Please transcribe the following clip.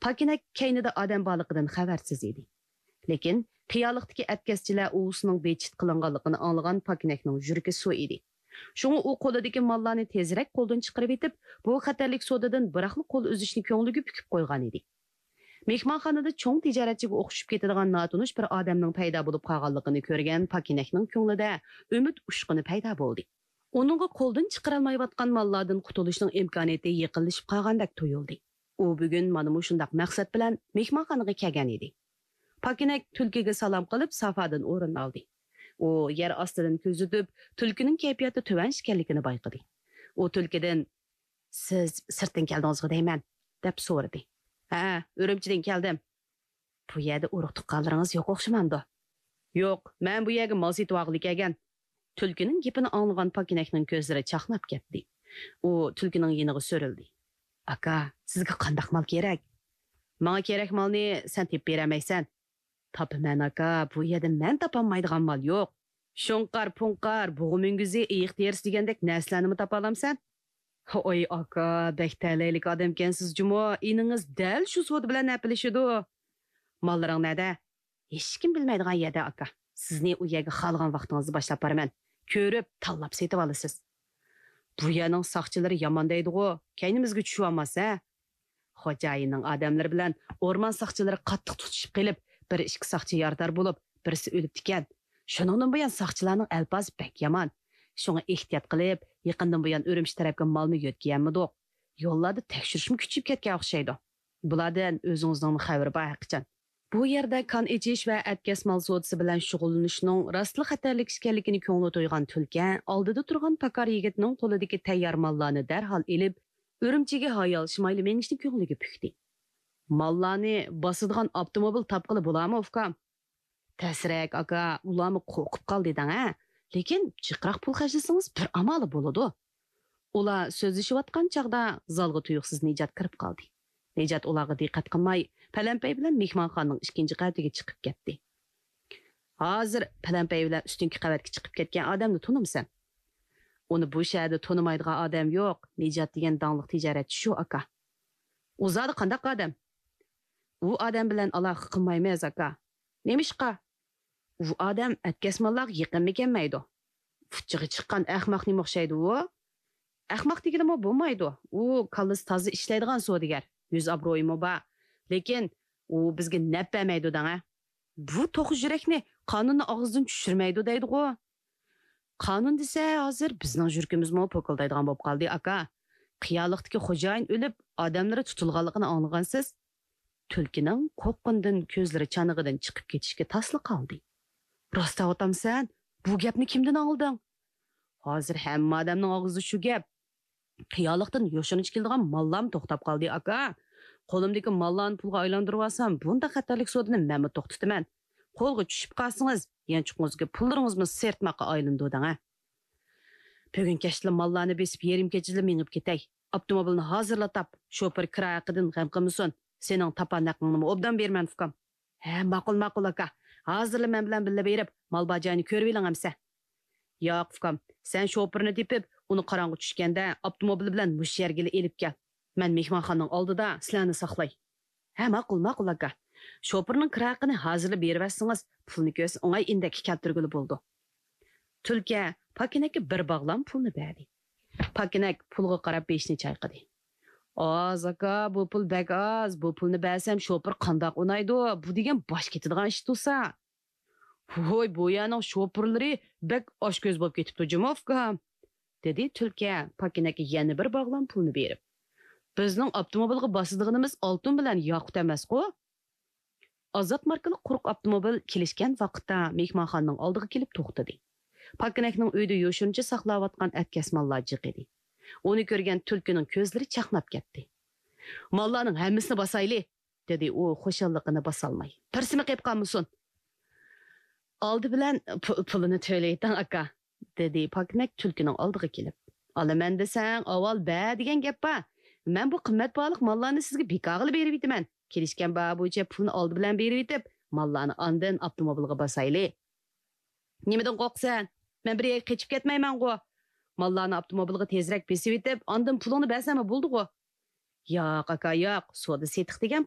Pakinak keynida odam borligidan xabarsiz edi. Lekin qiyolikdagi atkaschilar usining bechit qilinganligini anglagan Pakinakning yuragi suv edi. Shunga u qo'lidagi mollarni tezroq qo'ldan chiqarib etib, bu xatarlik sodadan biraqli qo'l uzishni ko'ngliga pukib qo'ygan edi. Mehmonxonada cho'ng tijoratchiga o'xshib ketadigan notunish bir odamning paydo bo'lib qolganligini ko'rgan Pakinakning ko'nglida umid ushquni paydo bo'ldi. Uningga qo'ldan chiqarolmayotgan mollardan qutulishning imkoniyati yaqinlashib qolgandek tuyuldi. U bugun mana shunday maqsad bilan mehmonxonaga kelgan edi. Pakinak tulkiga salom qilib safadan o'rin oldi. U yer ostidan ko'zitib, tulkining kayfiyati tuvan ekanligini bayqadi. U tulkidan "Siz sirtdan keldingizmi deyman?" deb so'radi. "Ha, Urumchidan keldim." "Bu yerda urug' tuqqanlaringiz yo'q o'xshamandi." "Yo'q, men bu yerga mol sotib kelgan." Tulkining gapini anglagan Pakinakning ko'zlari chaqnab ketdi. U tulkining yeniga so'rildi. "Aka, sizga qanday mol kerak?" "Menga kerak molni sen tepib beramaysan." "Topaman aka, bu yerda men topolmaydigan mol yo'q. Shunqar punqar, bug'umingizni iyiq terisi degandek narsalarni topa olamsan?" "Oy aka, bek talaylik odamkansiz jumo, iningiz dal shu so'd bilan napilishidi. Mollaring nada?" "Hech kim bilmaydigan yerda aka. Sizni u yerga xalgan vaqtingizni boshlab boraman. Ko'rib, tanlab setib olasiz." "Bu yerning soqchilari yomon deydi-ku, kaynimizga tushib olmasa." Xo'jayinning odamlari bilan o'rmon soqchilari qattiq tutishib qilib, bir ikki soqchi yordar bo'lib, birisi o'lib tikan. Shuningdan buyon soqchilarning alpozi bek yomon. Shunga ehtiyot qilib, yaqindan buyon Urumchi tarafga molni yo'tganmidik. Yo'llarda tekshirishim kuchib ketgan o'xshaydi. Bulardan o'zingizning xabari bor haqiqatan. Bu yerda kan ichish va atkas mol savdosi bilan shug'ullanishning rostli xatarlik ekanligini ko'ngli to'ygan tulkan oldida turgan pakar yigitning qo'lidagi tayyor mollarni darhol elib, Urumchiga hayol shimayli menishni ko'ngliga pukdi. "Mollarni bosadigan avtomobil topqili bo'larmi, ukam?" "Tasrak aka, ularni qo'rqib qolding ha? Lekin chiqroq pul xarjlasangiz bir amali bo'ladi." Ular so'zlashayotgan chaqda zalga tuyuqsiz Nijat kirib qoldi. Nijat ularga diqqat qilmay, Palampay bilan mehmonxonaning ikkinchi qavatiga chiqib ketdi. "Hozir Palampay bilan ustunki qavatga chiqib ketgan odamni tunimsan?" "Uni bu shaharda tunimaydigan odam yo'q. Nijat degan donglik tijoratchi shu aka." "U zodi qanday odam?" "U odam bilan aloqa qilmaymiz aka." "Nemishqa?" "U odam atkasmonlarga yaqinmikanmaydi. Fuchiga chiqqan ahmoqni o'xshaydi u." "Ahmoq deganimi bo'lmaydi. U kallasi toza ishlaydigan savdogar. Yuz obro'yimi bor. Lekin u bizga naf bermaydi danga. Bu to'qqiz yurakni qonunni og'zidan tushirmaydi deydi-ku." "Qonun desa, hozir bizning yurkimizmi po'kildaydigan bo'lib qoldi aka. Qiyolikdagi xo'jayin o'lib, odamlari tutilganligini anglagansiz?" Tulkining qo'qqindan ko'zlari chanig'idan chiqib ketishga tasli qoldi. "Rost aytamsan? Bu gapni kimdan olding?" "Hozir hamma odamning og'zida shu gap. Qiyolikdan yoshinib keladigan mollam to'xtab qoldi aka. Qo'limdagi mollarni pulga aylantirib olsam, bunda xatarlik sodini men to'xtataman. Qo'lga tushib qolsangiz, yanchiqingizga pullaringizni sertmoqqa aylandi dang. Bugun kechli mollarni besib yerim kechili minib ketay. Avtomobilni hozirlab tap, shofir kira haqidan g'am qilmasin. Sening tapanaqingni obdan berman fukam." "Ha, ma'qul aka. Hozirla men bilan birga berib, mol bajani ko'rib eling amsa." "Yo'q fukam, sen shofirni tepib, uni qorong'i tushganda avtomobil bilan mush yerga elib kel. Men mehmonxonaning oldida sizlarni saqlay." "Ha, ma'qul aka. Shofirning kiraqini hozirlab beribsiz, pulni ko'z o'ngay indakka keltirguli bo'ldi." Tulka Pakinakka bir bog'lam pulni berdi. Pakinak pulga qarab beshni chayqadi. "Oz aka, bu pul bek oz. Bu pulni bersam shofir qandoq o'naydi? Bu degan bosh ketadigan ish tursa." "Voy, bu yerning shofirlari bek oshko'z bo'lib ketibdi, Jumovka," dedi Tulka Pakinakka yana bir bog'lam pulni berib. "Bizning avtomobilga bosadiganimiz oltin bilan yoqut emas-ku." Azat markali quruq avtomobil kelishgan vaqtda mehmonxonaning oldiga kelib to'xtadi. Pakinakning uyda yo'shincha saqlayotgan atkasmonlar jiq edi. Uni ko'rgan tulkining ko'zlari chaqnab ketdi. "Mollarning hammasini bosayli," dedi u xo'shalligini bosolmay. "Pirsimi qilib qolmasin." "Oldi bilan pulini to'laydan aka," dedi Pakinak tulkining oldiga kelib. "Olaman desang, avval ba degan gap bor. Men bu qimmatbaho mollarni sizga bekorga berib etaman. Kelishgan ba bo'yicha pulni oldi bilan berib etib, mollarni ondan avtomobilga bosayli." "Nimadan qo'rqsan? Men bir yerga qechib ketmayman-ku. Mollarni avtomobilga tezroq besib etib, ondan pulini bersam bo'ldi-ku." "Yo'q aka, yo'q. Savdo setiq degan